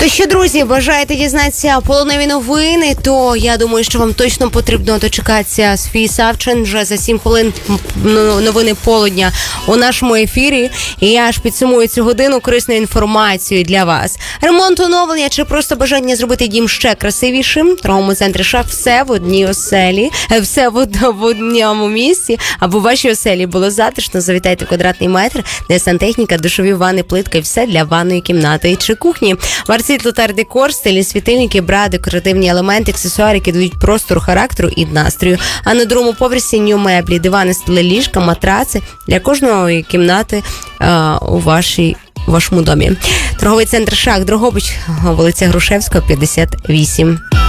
То що, друзі, бажаєте дізнатися полоневі новини, то я думаю, що вам точно потрібно дочекатися Софії Савчин вже за 7 хвилин новини полудня у нашому ефірі. І я ж підсумую цю годину корисною інформацією для вас. Ремонт, оновлення чи просто бажання зробити дім ще красивішим. В торговому центрі «Шах» все в одній оселі, все в одному місці, аби в вашій оселі було затишно. Завітайте в Квадратний метр, де сантехніка, душові ванни, плитка і все для ванної кімнати чи кухні. Світло та декор, стильні світильники, бра, декоративні елементи, аксесуари, які дають простору, характеру і настрою. А на другому поверсі нью-меблі, дивани, столи, ліжка, матраци для кожної кімнати у вашому домі. Торговий центр «Шах», Дрогобич, вулиця Грушевського, 58.